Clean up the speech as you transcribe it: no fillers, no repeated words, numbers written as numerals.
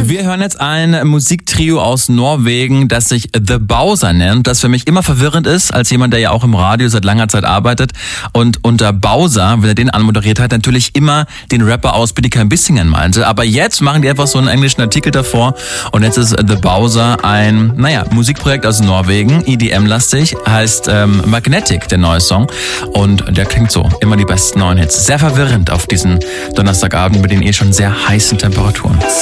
Wir hören jetzt ein Musiktrio aus Norwegen, das sich The Bowser nennt, das für mich immer verwirrend ist, als jemand, der ja auch im Radio seit langer Zeit arbeitet und unter Bowser, wenn er den anmoderiert hat, natürlich immer den Rapper aus Bietigheim Bissingen meinte. Aber jetzt machen die einfach so einen englischen Artikel davor und jetzt ist The Bowser ein, Musikprojekt aus Norwegen, EDM-lastig, heißt Magnetic, der neue Song, und der klingt so, immer die besten neuen Hits. Sehr verwirrend auf diesen Donnerstagabend mit den schon sehr heißen Temperaturen.